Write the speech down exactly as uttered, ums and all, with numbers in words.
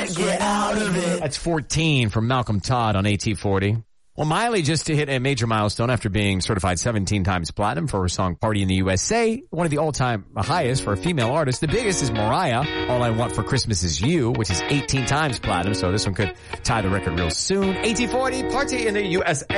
can't get out of it. That's fourteen from Malcolm Todd on A T forty. Well, Miley just hit a major milestone after being certified seventeen times platinum for her song Party in the U S A, one of the all-time highest for a female artist. The biggest is Mariah, All I Want for Christmas Is You, which is eighteen times platinum, so this one could tie the record real soon. A T forty, Party in the U S A.